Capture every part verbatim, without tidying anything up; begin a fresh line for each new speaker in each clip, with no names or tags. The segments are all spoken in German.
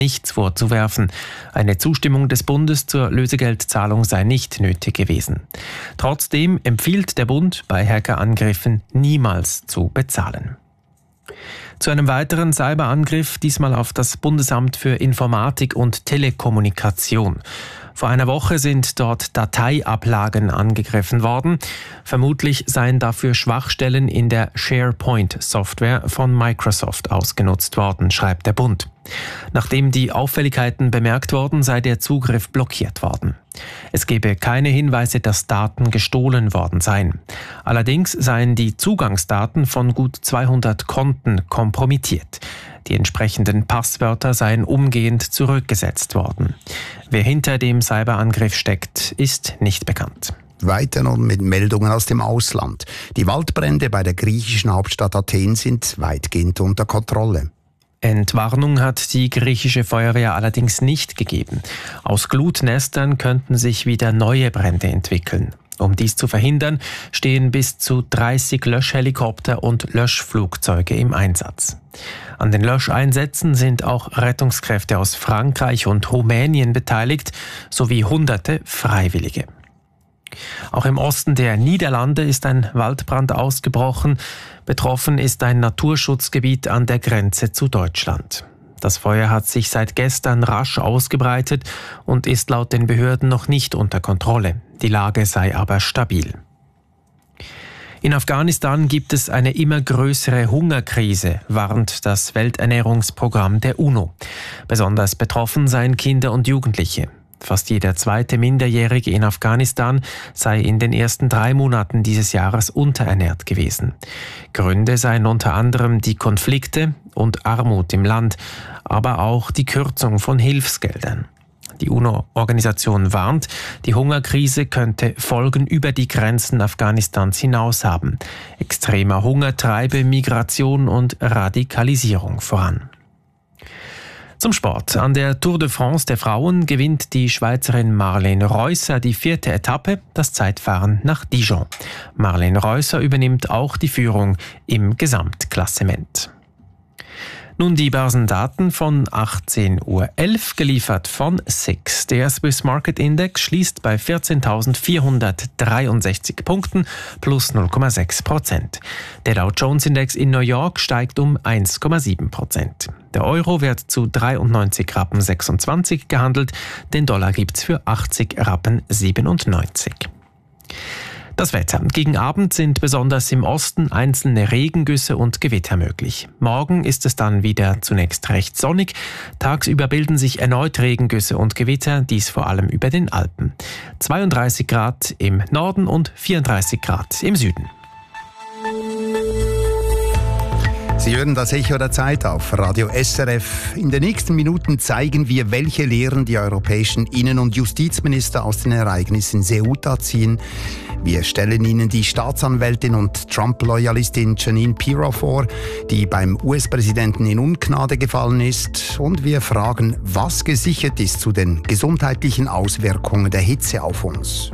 nichts vorzuwerfen. Eine Zustimmung des Bundes zur Lösegeldzahlung sei nicht nötig gewesen. Trotzdem empfiehlt der Bund, bei Hackerangriffen niemals zu bezahlen. Zu einem weiteren Cyberangriff, diesmal auf das Bundesamt für Informatik und Telekommunikation. Vor einer Woche sind dort Dateiablagen angegriffen worden. Vermutlich seien dafür Schwachstellen in der SharePoint-Software von Microsoft ausgenutzt worden, schreibt der Bund. Nachdem die Auffälligkeiten bemerkt wurden, sei der Zugriff blockiert worden. Es gebe keine Hinweise, dass Daten gestohlen worden seien. Allerdings seien die Zugangsdaten von gut zweihundert Konten kompromittiert. Die entsprechenden Passwörter seien umgehend zurückgesetzt worden. Wer hinter dem Cyberangriff steckt, ist nicht bekannt.
Weiter nun mit Meldungen aus dem Ausland. Die Waldbrände bei der griechischen Hauptstadt Athen sind weitgehend unter Kontrolle.
Entwarnung hat die griechische Feuerwehr allerdings nicht gegeben. Aus Glutnestern könnten sich wieder neue Brände entwickeln. Um dies zu verhindern, stehen bis zu dreißig Löschhelikopter und Löschflugzeuge im Einsatz. An den Löscheinsätzen sind auch Rettungskräfte aus Frankreich und Rumänien beteiligt, sowie hunderte Freiwillige. Auch im Osten der Niederlande ist ein Waldbrand ausgebrochen. Betroffen ist ein Naturschutzgebiet an der Grenze zu Deutschland. Das Feuer hat sich seit gestern rasch ausgebreitet und ist laut den Behörden noch nicht unter Kontrolle. Die Lage sei aber stabil. In Afghanistan gibt es eine immer größere Hungerkrise, warnt das Welternährungsprogramm der UNO. Besonders betroffen seien Kinder und Jugendliche. Fast jeder zweite Minderjährige in Afghanistan sei in den ersten drei Monaten dieses Jahres unterernährt gewesen. Gründe seien unter anderem die Konflikte und Armut im Land, aber auch die Kürzung von Hilfsgeldern. Die UNO-Organisation warnt, die Hungerkrise könnte Folgen über die Grenzen Afghanistans hinaus haben. Extremer Hunger treibe Migration und Radikalisierung voran. Zum Sport. An der Tour de France der Frauen gewinnt die Schweizerin Marlene Reusser die vierte Etappe, das Zeitfahren nach Dijon. Marlene Reusser übernimmt auch die Führung im Gesamtklassement. Nun die Börsendaten von achtzehn Uhr elf, geliefert von S I X. Der Swiss Market Index schließt bei vierzehntausendvierhundertdreiundsechzig Punkten plus null Komma sechs Prozent. Der Dow Jones Index in New York steigt um eins Komma sieben Prozent. Der Euro wird zu dreiundneunzig Rappen sechsundzwanzig gehandelt, den Dollar gibt's für achtzig Rappen siebenundneunzig. Das Wetter. Gegen Abend sind besonders im Osten einzelne Regengüsse und Gewitter möglich. Morgen ist es dann wieder zunächst recht sonnig. Tagsüber bilden sich erneut Regengüsse und Gewitter, dies vor allem über den Alpen. zweiunddreißig Grad im Norden und vierunddreißig Grad im Süden.
Sie hören das Echo der Zeit auf Radio S R F. In den nächsten Minuten zeigen wir, welche Lehren die europäischen Innen- und Justizminister aus den Ereignissen Ceuta ziehen. Wir stellen Ihnen die Staatsanwältin und Trump-Loyalistin Jeanine Pirro vor, die beim U S-Präsidenten in Ungnade gefallen ist. Und wir fragen, was gesichert ist zu den gesundheitlichen Auswirkungen der Hitze auf uns.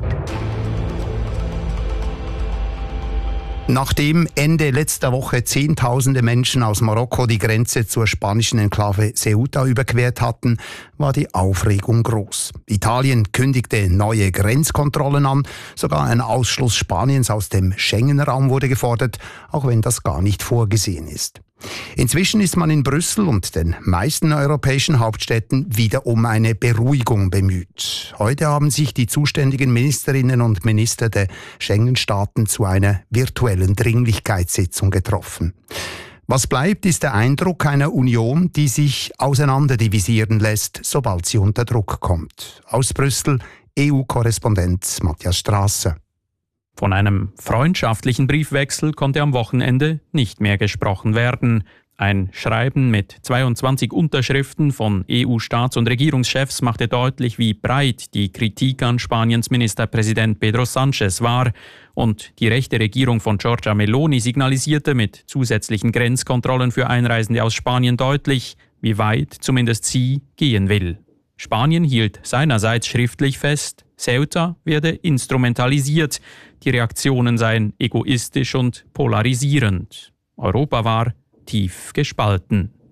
Nachdem Ende letzter Woche Zehntausende Menschen aus Marokko die Grenze zur spanischen Enklave Ceuta überquert hatten, war die Aufregung groß. Italien kündigte neue Grenzkontrollen an, sogar ein Ausschluss Spaniens aus dem Schengen-Raum wurde gefordert, auch wenn das gar nicht vorgesehen ist. Inzwischen ist man in Brüssel und den meisten europäischen Hauptstädten wieder um eine Beruhigung bemüht. Heute haben sich die zuständigen Ministerinnen und Minister der Schengen-Staaten zu einer virtuellen Dringlichkeitssitzung getroffen. Was bleibt, ist der Eindruck einer Union, die sich auseinanderdivisieren lässt, sobald sie unter Druck kommt. Aus Brüssel E U-Korrespondent Matthias Strasser.
Von einem freundschaftlichen Briefwechsel konnte am Wochenende nicht mehr gesprochen werden. Ein Schreiben mit zweiundzwanzig Unterschriften von E U-Staats- und Regierungschefs machte deutlich, wie breit die Kritik an Spaniens Ministerpräsident Pedro Sánchez war. Und die rechte Regierung von Giorgia Meloni signalisierte mit zusätzlichen Grenzkontrollen für Einreisende aus Spanien deutlich, wie weit zumindest sie gehen will. Spanien hielt seinerseits schriftlich fest, Ceuta werde instrumentalisiert, die Reaktionen seien egoistisch und polarisierend. Europa war tief gespalten.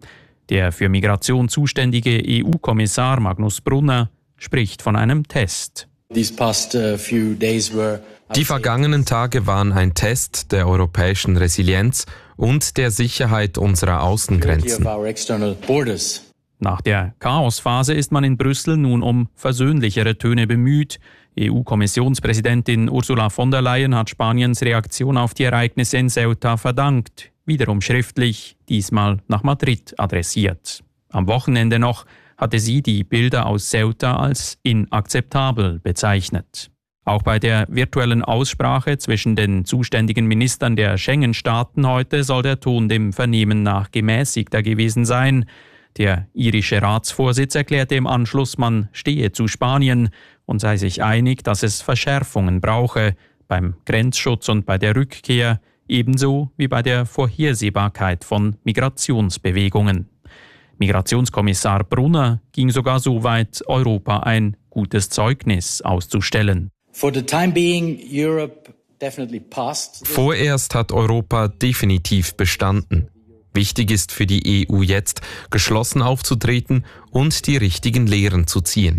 Der für Migration zuständige E U-Kommissar Magnus Brunner spricht von einem Test.
These past uh, few days were
Die vergangenen Tage waren ein Test der europäischen Resilienz und der Sicherheit unserer Außengrenzen.
Nach der Chaosphase ist man in Brüssel nun um versöhnlichere Töne bemüht. E U-Kommissionspräsidentin Ursula von der Leyen hat Spaniens Reaktion auf die Ereignisse in Ceuta verdankt, wiederum schriftlich, diesmal nach Madrid adressiert. Am Wochenende noch hatte sie die Bilder aus Ceuta als inakzeptabel bezeichnet. Auch bei der virtuellen Aussprache zwischen den zuständigen Ministern der Schengen-Staaten heute soll der Ton dem Vernehmen nach gemäßigter gewesen sein. Der irische Ratsvorsitz erklärte im Anschluss, man stehe zu Spanien und sei sich einig, dass es Verschärfungen brauche beim Grenzschutz und bei der Rückkehr, ebenso wie bei der Vorhersehbarkeit von Migrationsbewegungen. Migrationskommissar Brunner ging sogar so weit, Europa ein gutes Zeugnis auszustellen.
For the time being, Europe definitely passed.
Vorerst hat Europa definitiv bestanden. Wichtig ist für die E U jetzt, geschlossen aufzutreten und die richtigen Lehren zu ziehen.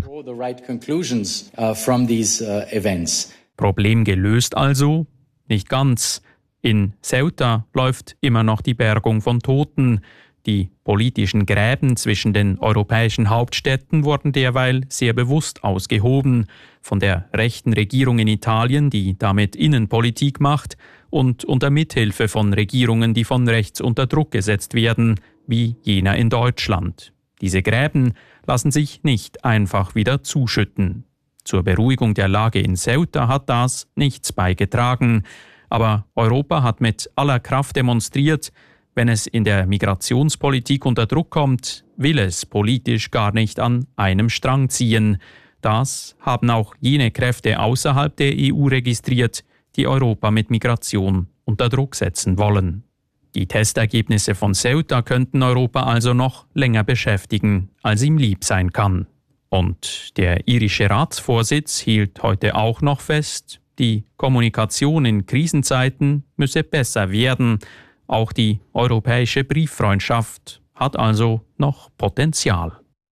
Problem gelöst also? Nicht ganz. In Ceuta läuft immer noch die Bergung von Toten. Die politischen Gräben zwischen den europäischen Hauptstädten wurden derweil sehr bewusst ausgehoben. Von der rechten Regierung in Italien, die damit Innenpolitik macht, und unter Mithilfe von Regierungen, die von rechts unter Druck gesetzt werden, wie jener in Deutschland. Diese Gräben lassen sich nicht einfach wieder zuschütten. Zur Beruhigung der Lage in Ceuta hat das nichts beigetragen. Aber Europa hat mit aller Kraft demonstriert, wenn es in der Migrationspolitik unter Druck kommt, will es politisch gar nicht an einem Strang ziehen. Das haben auch jene Kräfte außerhalb der E U registriert, die Europa mit Migration unter Druck setzen wollen. Die Testergebnisse von Ceuta könnten Europa also noch länger beschäftigen, als ihm lieb sein kann. Und der irische Ratsvorsitz hielt heute auch noch fest, die Kommunikation in Krisenzeiten müsse besser werden. Auch die europäische Brieffreundschaft hat also noch Potenzial.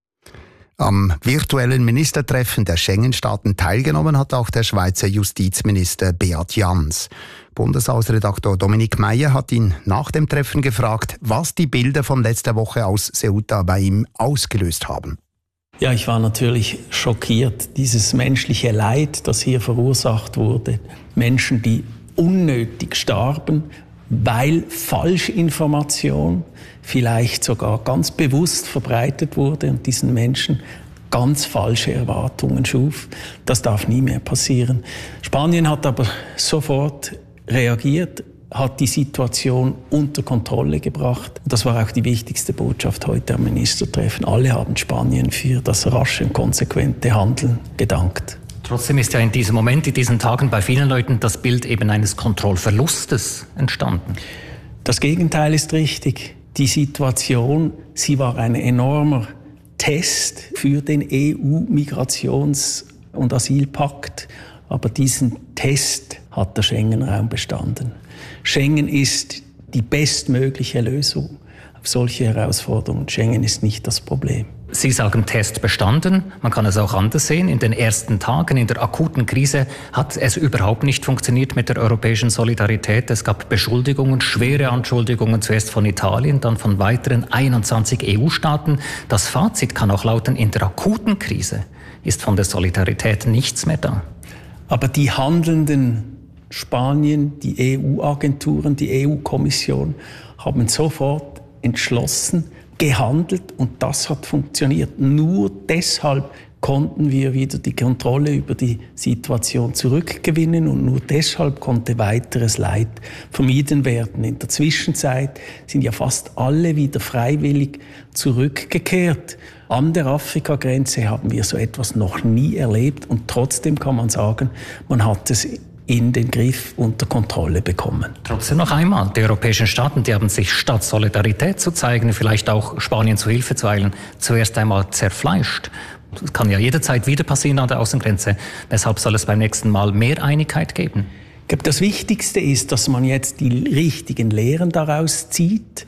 Am virtuellen Ministertreffen der Schengen-Staaten teilgenommen hat auch der Schweizer Justizminister Beat Jans. Bundeshausredaktor Dominik Meyer hat ihn nach dem Treffen gefragt, was die Bilder von letzter Woche aus Ceuta bei ihm ausgelöst haben.
Ja, ich war natürlich schockiert. Dieses menschliche Leid, das hier verursacht wurde. Menschen, die unnötig starben, weil Falschinformation vielleicht sogar ganz bewusst verbreitet wurde und diesen Menschen ganz falsche Erwartungen schuf. Das darf nie mehr passieren. Spanien hat aber sofort reagiert, hat die Situation unter Kontrolle gebracht. Das war auch die wichtigste Botschaft heute am Ministertreffen. Alle haben Spanien für das rasche und konsequente Handeln gedankt.
Trotzdem ist ja in diesem Moment, in diesen Tagen bei vielen Leuten das Bild eben eines Kontrollverlustes entstanden.
Das Gegenteil ist richtig. Die Situation, sie war ein enormer Test für den E U-Migrations- und Asylpakt. Aber diesen Test hat der Schengen-Raum bestanden. Schengen ist die bestmögliche Lösung auf solche Herausforderungen. Schengen ist nicht das Problem.
Sie sagen Test bestanden. Man kann es auch anders sehen. In den ersten Tagen, in der akuten Krise, hat es überhaupt nicht funktioniert mit der europäischen Solidarität. Es gab Beschuldigungen, schwere Anschuldigungen, zuerst von Italien, dann von weiteren einundzwanzig E U-Staaten. Das Fazit kann auch lauten, in der akuten Krise ist von der Solidarität nichts mehr da.
Aber die handelnden Spanien, die E U-Agenturen, die E U-Kommission haben sofort entschlossen gehandelt und das hat funktioniert. Nur deshalb konnten wir wieder die Kontrolle über die Situation zurückgewinnen und nur deshalb konnte weiteres Leid vermieden werden. In der Zwischenzeit sind ja fast alle wieder freiwillig zurückgekehrt. An der Afrikagrenze haben wir so etwas noch nie erlebt und trotzdem kann man sagen, man hat es in den Griff unter Kontrolle bekommen.
Trotzdem noch einmal, die europäischen Staaten, die haben sich statt Solidarität zu zeigen, vielleicht auch Spanien zu Hilfe zu eilen, zuerst einmal zerfleischt. Das kann ja jederzeit wieder passieren an der Außengrenze. Weshalb soll es beim nächsten Mal mehr Einigkeit geben?
Ich glaube, das Wichtigste ist, dass man jetzt die richtigen Lehren daraus zieht.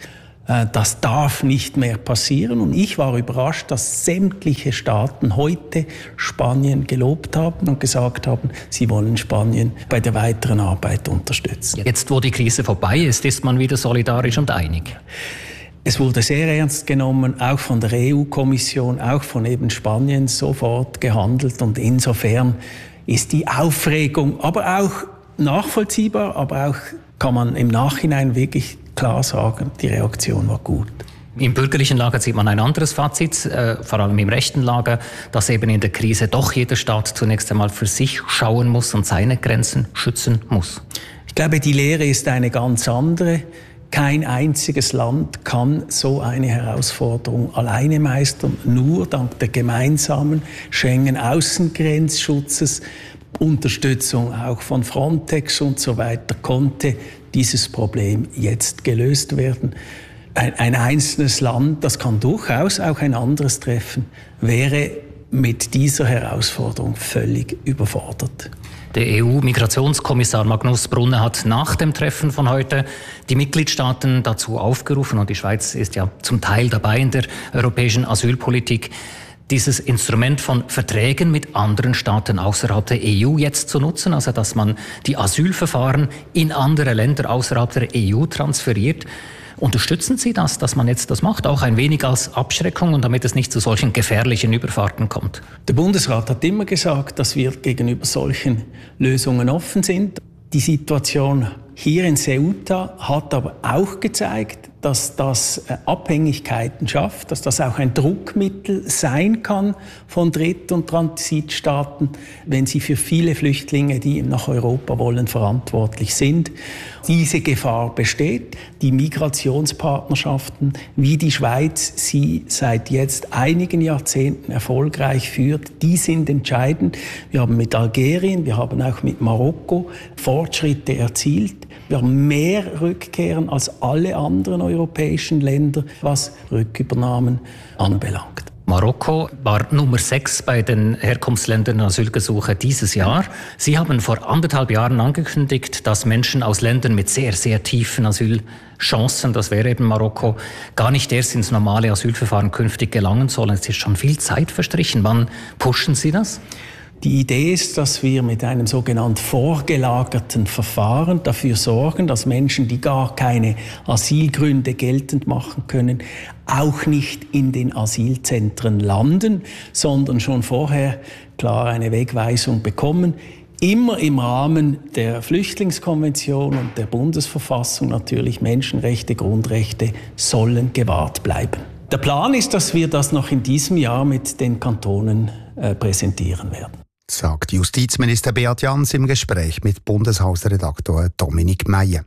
Das darf nicht mehr passieren. Und ich war überrascht, dass sämtliche Staaten heute Spanien gelobt haben und gesagt haben, sie wollen Spanien bei der weiteren Arbeit unterstützen.
Jetzt, wo die Krise vorbei ist, ist man wieder solidarisch und einig.
Es wurde sehr ernst genommen, auch von der E U-Kommission, auch von eben Spanien sofort gehandelt. Und insofern ist die Aufregung aber auch nachvollziehbar, aber auch kann man im Nachhinein wirklich klar sagen, die Reaktion war gut.
Im bürgerlichen Lager sieht man ein anderes Fazit, äh, vor allem im rechten Lager, dass eben in der Krise doch jeder Staat zunächst einmal für sich schauen muss und seine Grenzen schützen muss.
Ich glaube, die Lehre ist eine ganz andere. Kein einziges Land kann so eine Herausforderung alleine meistern. Nur dank der gemeinsamen Schengen-Außengrenzschutzes, Unterstützung auch von Frontex und so weiter, konnte dieses Problem jetzt gelöst werden. Ein, ein einzelnes Land, das kann durchaus auch ein anderes treffen, wäre mit dieser Herausforderung völlig überfordert.
Der E U-Migrationskommissar Magnus Brunner hat nach dem Treffen von heute die Mitgliedstaaten dazu aufgerufen, und die Schweiz ist ja zum Teil dabei in der europäischen Asylpolitik, dieses Instrument von Verträgen mit anderen Staaten außerhalb der E U jetzt zu nutzen, also dass man die Asylverfahren in andere Länder außerhalb der E U transferiert. Unterstützen Sie das, dass man jetzt das macht, auch ein wenig als Abschreckung und damit es nicht zu solchen gefährlichen Überfahrten kommt?
Der Bundesrat hat immer gesagt, dass wir gegenüber solchen Lösungen offen sind. Die Situation hier in Ceuta hat aber auch gezeigt, dass das Abhängigkeiten schafft, dass das auch ein Druckmittel sein kann von Dritt- und Transitstaaten, wenn sie für viele Flüchtlinge, die nach Europa wollen, verantwortlich sind. Diese Gefahr besteht. Die Migrationspartnerschaften, wie die Schweiz sie seit jetzt einigen Jahrzehnten erfolgreich führt, die sind entscheidend. Wir haben mit Algerien, wir haben auch mit Marokko Fortschritte erzielt. Wir haben mehr Rückkehren als alle anderen europäischen Länder, was Rückübernahmen anbelangt.
Marokko war Nummer sechs bei den Herkunftsländern Asylgesuche dieses Jahr. Sie haben vor anderthalb Jahren angekündigt, dass Menschen aus Ländern mit sehr, sehr tiefen Asylchancen, das wäre eben Marokko, gar nicht erst ins normale Asylverfahren künftig gelangen sollen. Es ist schon viel Zeit verstrichen. Wann pushen Sie das?
Die Idee ist, dass wir mit einem sogenannten vorgelagerten Verfahren dafür sorgen, dass Menschen, die gar keine Asylgründe geltend machen können, auch nicht in den Asylzentren landen, sondern schon vorher klar eine Wegweisung bekommen. Immer im Rahmen der Flüchtlingskonvention und der Bundesverfassung natürlich. Menschenrechte, Grundrechte sollen gewahrt bleiben. Der Plan ist, dass wir das noch in diesem Jahr mit den Kantonen äh, präsentieren werden.
Sagt Justizminister Beat Jans im Gespräch mit Bundeshausredaktor Dominik Meyer.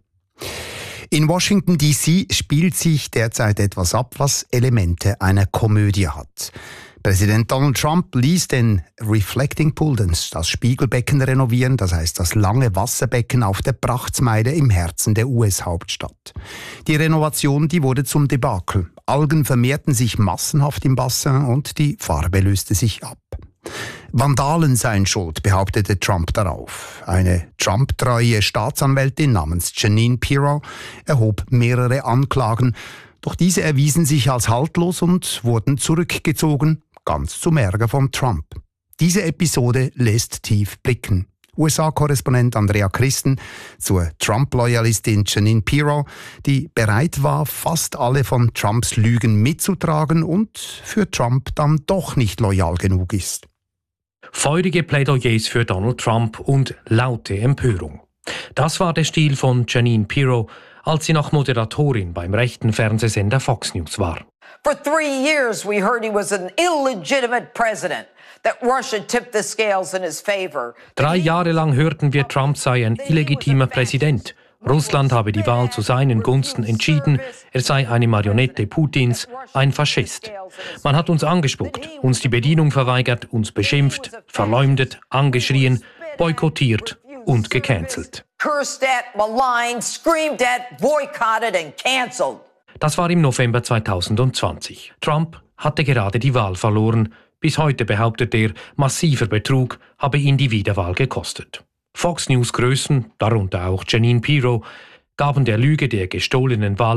In Washington D C spielt sich derzeit etwas ab, was Elemente einer Komödie hat. Präsident Donald Trump ließ den Reflecting Pool, das Spiegelbecken, renovieren, das heißt das lange Wasserbecken auf der Prachtsmeile im Herzen der U S-Hauptstadt. Die Renovation, die wurde zum Debakel. Algen vermehrten sich massenhaft im Bassin und die Farbe löste sich ab. Vandalen seien schuld, behauptete Trump darauf. Eine Trump-treue Staatsanwältin namens Jeanine Pirro erhob mehrere Anklagen, doch diese erwiesen sich als haltlos und wurden zurückgezogen, ganz zum Ärger von Trump. Diese Episode lässt tief blicken. U S A-Korrespondent Andrea Christen zur Trump-Loyalistin Jeanine Pirro, die bereit war, fast alle von Trumps Lügen mitzutragen und für Trump dann doch nicht loyal genug ist.
Feurige Plädoyers für Donald Trump und laute Empörung. Das war der Stil von Jeanine Pirro, als sie noch Moderatorin beim rechten Fernsehsender Fox News war.
For three years we heard he was an illegitimate president. That Russia tipped the scales in his favor.
Drei Jahre lang hörten wir, Trump sei ein illegitimer Präsident. Russland habe die Wahl zu seinen Gunsten entschieden. Er sei eine Marionette Putins, ein Faschist. Man hat uns angespuckt, uns die Bedienung verweigert, uns beschimpft, verleumdet, angeschrien, boykottiert und gecancelt.
Cursed at, maligned, screamed at, boycotted and cancelled.
Das war im November zweitausendzwanzig. Trump hatte gerade die Wahl verloren. Bis heute behauptet er, massiver Betrug habe ihn die Wiederwahl gekostet. Fox News Größen, darunter auch Jeanine Pirro, gaben der Lüge der gestohlenen Wahl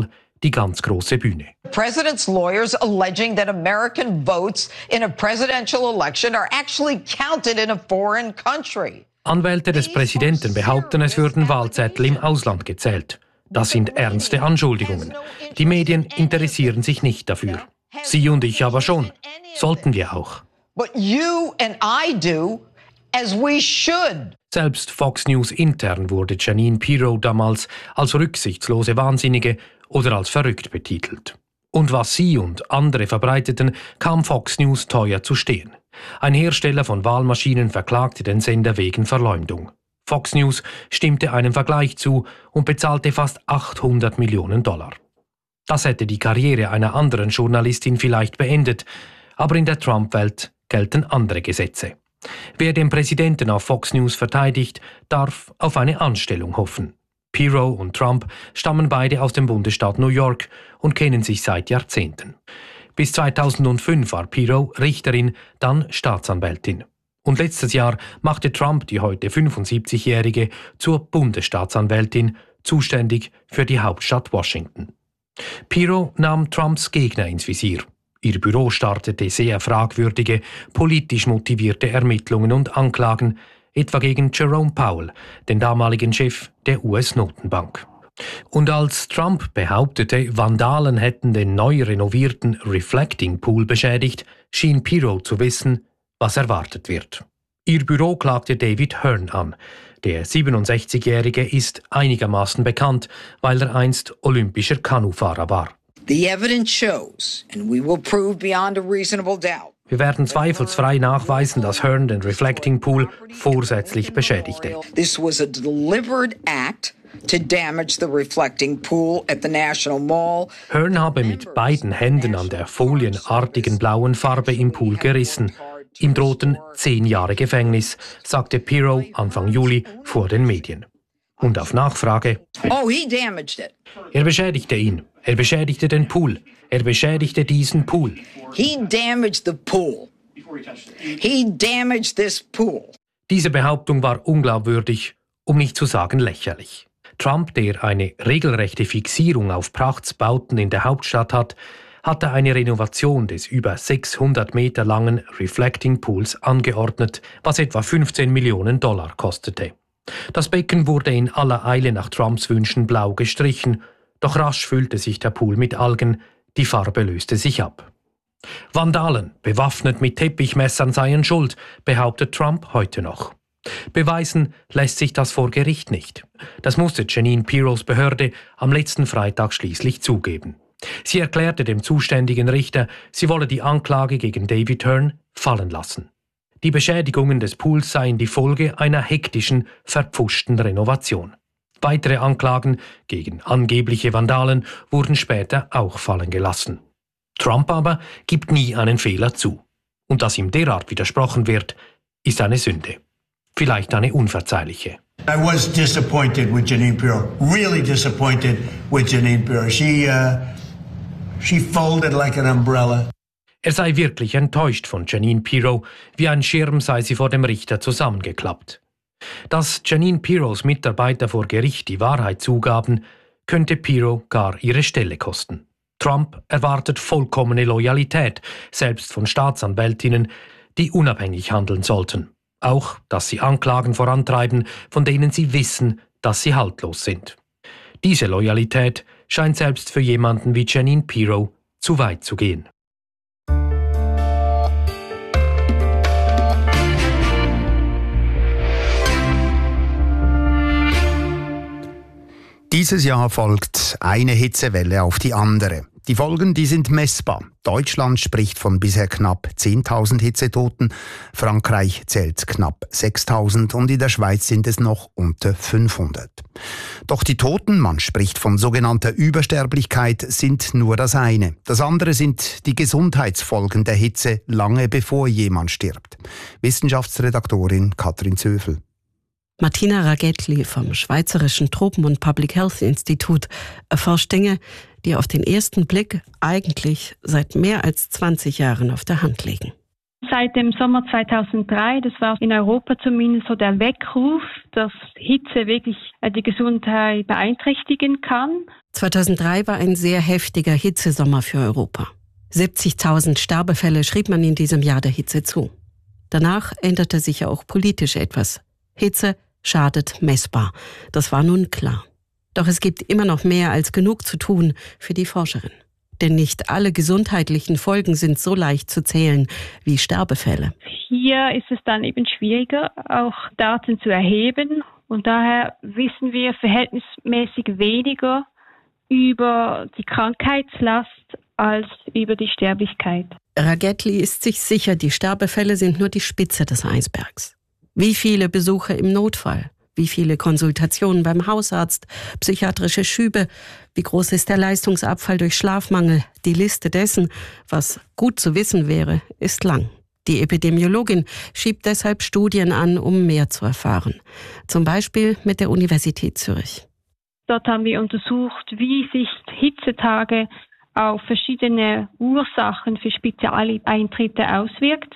die ganz große Bühne.
President's lawyers alleging that American votes in a presidential election are actually counted in a foreign country.
Anwälte des Präsidenten behaupten, es würden Wahlzettel im Ausland gezählt. Das sind ernste Anschuldigungen. Die Medien interessieren sich nicht dafür. Sie und ich aber schon. Sollten wir auch.
But you and I do, as we should.
Selbst Fox News intern wurde Jeanine Pirro damals als rücksichtslose Wahnsinnige oder als verrückt betitelt. Und was sie und andere verbreiteten, kam Fox News teuer zu stehen. Ein Hersteller von Wahlmaschinen verklagte den Sender wegen Verleumdung. Fox News stimmte einem Vergleich zu und bezahlte fast achthundert Millionen Dollar. Das hätte die Karriere einer anderen Journalistin vielleicht beendet, aber in der Trump-Welt gelten andere Gesetze. Wer den Präsidenten auf Fox News verteidigt, darf auf eine Anstellung hoffen. Pirro und Trump stammen beide aus dem Bundesstaat New York und kennen sich seit Jahrzehnten. Bis zweitausendfünf war Pirro Richterin, dann Staatsanwältin. Und letztes Jahr machte Trump die heute fünfundsiebzigjährige zur Bundesstaatsanwältin, zuständig für die Hauptstadt Washington. Pirro nahm Trumps Gegner ins Visier. Ihr Büro startete sehr fragwürdige, politisch motivierte Ermittlungen und Anklagen, etwa gegen Jerome Powell, den damaligen Chef der U S-Notenbank. Und als Trump behauptete, Vandalen hätten den neu renovierten Reflecting Pool beschädigt, schien Pirro zu wissen, was erwartet wird. Ihr Büro klagte David Hearn an. Der siebenundsechzigjährige ist einigermaßen bekannt, weil er einst olympischer Kanufahrer war.
The evidence shows, and we will prove beyond a reasonable doubt.
Wir werden zweifelsfrei nachweisen, dass Hearn den Reflecting Pool vorsätzlich beschädigte.
This was a deliberate act to damage the reflecting pool at the National Mall.
Hearn habe mit beiden Händen an der folienartigen blauen Farbe im Pool gerissen. Ihm drohten zehn Jahre Gefängnis, sagte Pirro Anfang Juli vor den Medien. Und auf Nachfrage:
Oh, he damaged it.
Er beschädigte ihn. Er beschädigte den Pool. Er beschädigte diesen Pool.
He damaged the pool. He damaged this pool.
Diese Behauptung war unglaubwürdig, um nicht zu sagen lächerlich. Trump, der eine regelrechte Fixierung auf Prachtbauten in der Hauptstadt hat, hatte eine Renovation des über sechshundert Meter langen Reflecting Pools angeordnet, was etwa fünfzehn Millionen Dollar kostete. Das Becken wurde in aller Eile nach Trumps Wünschen blau gestrichen, doch rasch füllte sich der Pool mit Algen, die Farbe löste sich ab. Vandalen, bewaffnet mit Teppichmessern, seien schuld, behauptet Trump heute noch. Beweisen lässt sich das vor Gericht nicht. Das musste Jeanine Pirros Behörde am letzten Freitag schließlich zugeben. Sie erklärte dem zuständigen Richter, sie wolle die Anklage gegen David Hearn fallen lassen. Die Beschädigungen des Pools seien die Folge einer hektischen, verpfuschten Renovation. Weitere Anklagen gegen angebliche Vandalen wurden später auch fallen gelassen. Trump aber gibt nie einen Fehler zu. Und dass ihm derart widersprochen wird, ist eine Sünde. Vielleicht eine unverzeihliche.
I was disappointed with Jeanine Pirro. Really disappointed with Jeanine Pirro. She, uh, she folded like an umbrella.
Er sei wirklich enttäuscht von Jeanine Pirro, wie ein Schirm sei sie vor dem Richter zusammengeklappt. Dass Jeanine Pirros Mitarbeiter vor Gericht die Wahrheit zugaben, könnte Pirro gar ihre Stelle kosten. Trump erwartet vollkommene Loyalität, selbst von Staatsanwältinnen, die unabhängig handeln sollten. Auch, dass sie Anklagen vorantreiben, von denen sie wissen, dass sie haltlos sind. Diese Loyalität scheint selbst für jemanden wie Jeanine Pirro zu weit zu gehen.
Dieses Jahr folgt eine Hitzewelle auf die andere. Die Folgen, die sind messbar. Deutschland spricht von bisher knapp zehntausend Hitzetoten, Frankreich zählt knapp sechstausend und in der Schweiz sind es noch unter fünfhundert. Doch die Toten, man spricht von sogenannter Übersterblichkeit, sind nur das eine. Das andere sind die Gesundheitsfolgen der Hitze, lange bevor jemand stirbt. Wissenschaftsredaktorin Katrin Zöfel.
Martina Ragetli vom Schweizerischen Tropen- und Public Health Institut erforscht Dinge, die auf den ersten Blick eigentlich seit mehr als zwanzig Jahren auf der Hand liegen.
Seit dem Sommer zweitausenddrei, das war in Europa zumindest so der Weckruf, dass Hitze wirklich die Gesundheit beeinträchtigen kann.
zweitausenddrei war ein sehr heftiger Hitzesommer für Europa. siebzigtausend Sterbefälle schrieb man in diesem Jahr der Hitze zu. Danach änderte sich auch politisch etwas. Hitze schadet messbar. Das war nun klar. Doch es gibt immer noch mehr als genug zu tun für die Forscherin. Denn nicht alle gesundheitlichen Folgen sind so leicht zu zählen wie Sterbefälle.
Hier ist es dann eben schwieriger, auch Daten zu erheben. Und daher wissen wir verhältnismäßig weniger über die Krankheitslast als über die Sterblichkeit.
Ragetli ist sich sicher, die Sterbefälle sind nur die Spitze des Eisbergs. Wie viele Besuche im Notfall? Wie viele Konsultationen beim Hausarzt, psychiatrische Schübe, wie groß ist der Leistungsabfall durch Schlafmangel? Die Liste dessen, was gut zu wissen wäre, ist lang. Die Epidemiologin schiebt deshalb Studien an, um mehr zu erfahren. Zum Beispiel mit der Universität Zürich.
Dort haben wir untersucht, wie sich Hitzetage auf verschiedene Ursachen für Spezialeintritte auswirkt.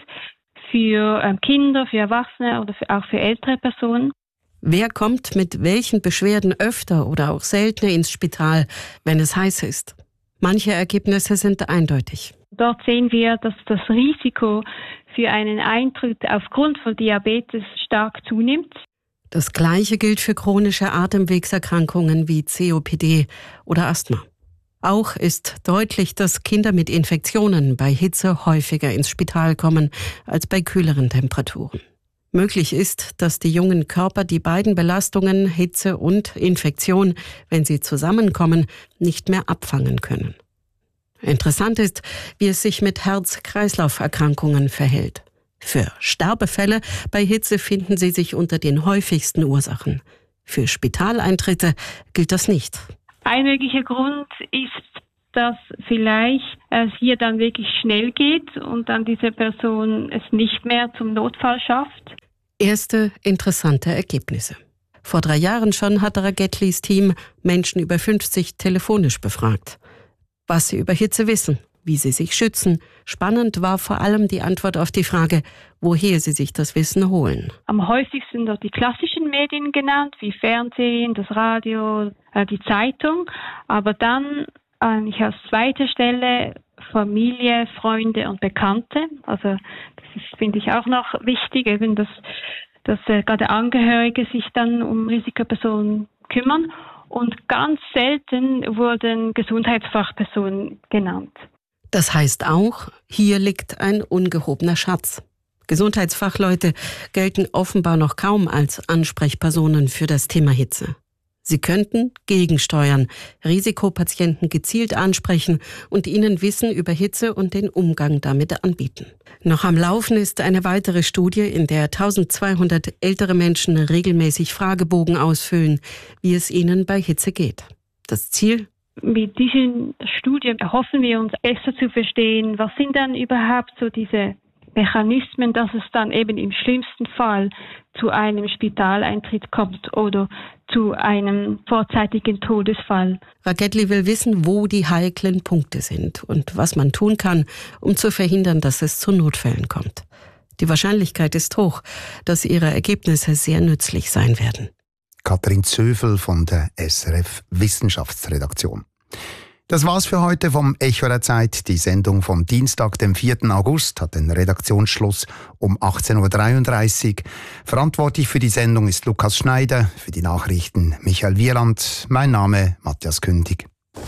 Für ähm, Kinder, für Erwachsene oder für, auch für ältere Personen.
Wer kommt mit welchen Beschwerden öfter oder auch seltener ins Spital, wenn es heiß ist? Manche Ergebnisse sind eindeutig.
Dort sehen wir, dass das Risiko für einen Eintritt aufgrund von Diabetes stark zunimmt.
Das Gleiche gilt für chronische Atemwegserkrankungen wie C O P D oder Asthma. Auch ist deutlich, dass Kinder mit Infektionen bei Hitze häufiger ins Spital kommen als bei kühleren Temperaturen. Möglich ist, dass die jungen Körper die beiden Belastungen, Hitze und Infektion, wenn sie zusammenkommen, nicht mehr abfangen können. Interessant ist, wie es sich mit Herz-Kreislauf-Erkrankungen verhält. Für Sterbefälle bei Hitze finden sie sich unter den häufigsten Ursachen. Für Spitaleintritte gilt das nicht.
Ein möglicher Grund ist, dass vielleicht es hier dann wirklich schnell geht und dann diese Person es nicht mehr zum Notfall schafft.
Erste interessante Ergebnisse. Vor drei Jahren schon hatte Ragetlis Team Menschen über fünfzig telefonisch befragt. Was sie über Hitze wissen, wie sie sich schützen. Spannend war vor allem die Antwort auf die Frage, woher sie sich das Wissen holen.
Am häufigsten sind die klassischen Medien genannt, wie Fernsehen, das Radio, die Zeitung. Aber dann eigentlich als zweite Stelle Familie, Freunde und Bekannte. Also das ist, finde ich, auch noch wichtig, eben dass, dass äh, gerade Angehörige sich dann um Risikopersonen kümmern. Und ganz selten wurden Gesundheitsfachpersonen genannt.
Das heißt auch, hier liegt ein ungehobener Schatz. Gesundheitsfachleute gelten offenbar noch kaum als Ansprechpersonen für das Thema Hitze. Sie könnten gegensteuern, Risikopatienten gezielt ansprechen und ihnen Wissen über Hitze und den Umgang damit anbieten. Noch am Laufen ist eine weitere Studie, in der eintausendzweihundert ältere Menschen regelmäßig Fragebogen ausfüllen, wie es ihnen bei Hitze geht. Das Ziel?
Mit diesen Studien erhoffen wir uns besser zu verstehen, was sind dann überhaupt so diese Mechanismen, dass es dann eben im schlimmsten Fall zu einem Spitaleintritt kommt oder zu einem vorzeitigen Todesfall.
Ragetli will wissen, wo die heiklen Punkte sind und was man tun kann, um zu verhindern, dass es zu Notfällen kommt. Die Wahrscheinlichkeit ist hoch, dass ihre Ergebnisse sehr nützlich sein werden.
Katrin Zöfel von der S R F Wissenschaftsredaktion. Das war's für heute vom Echo der Zeit. Die Sendung vom Dienstag, dem vierten August, hat den Redaktionsschluss um achtzehn Uhr dreiunddreißig. Verantwortlich für die Sendung ist Lukas Schneider, für die Nachrichten Michael Wieland. Mein Name Matthias Kündig.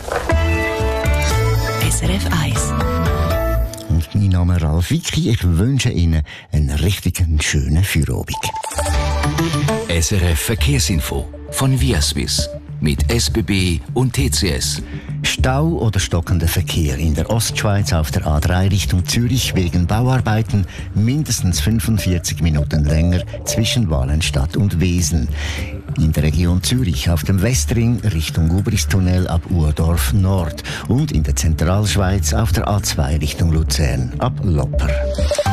S R F eins. Und mein Name ist Ralf Wicki. Ich wünsche Ihnen einen richtig schönen Feierabend.
S R F Verkehrsinfo von Viaswiss mit S B B und T C S.
Stau oder stockender Verkehr in der Ostschweiz auf der A drei Richtung Zürich wegen Bauarbeiten, mindestens fünfundvierzig Minuten länger zwischen Walenstadt und Wesen. In der Region Zürich auf dem Westring Richtung Gubristunnel ab Urdorf Nord und in der Zentralschweiz auf der A zwei Richtung Luzern ab Lopper.